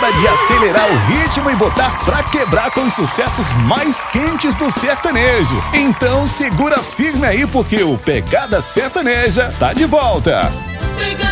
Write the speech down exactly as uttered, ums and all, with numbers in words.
hora de acelerar o ritmo e botar pra quebrar com os sucessos mais quentes do sertanejo. Então segura firme aí porque o Pegada Sertaneja tá de volta. Pegada